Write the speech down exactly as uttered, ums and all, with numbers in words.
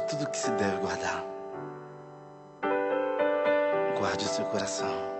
tudo que se deve guardar. Guarde o seu coração.